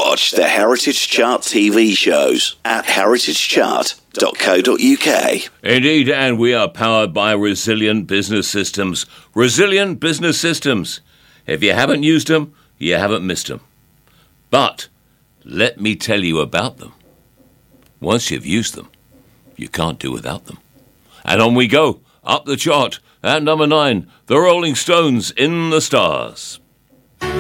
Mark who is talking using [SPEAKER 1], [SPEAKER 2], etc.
[SPEAKER 1] Watch the Heritage Chart TV shows at heritagechart.co.uk.
[SPEAKER 2] Indeed, and we are powered by Resilient Business Systems. Resilient Business Systems. If you haven't used them, you haven't missed them. But let me tell you about them. Once you've used them, you can't do without them. And on we go, up the chart. At number 9, the Rolling Stones, In the Stars.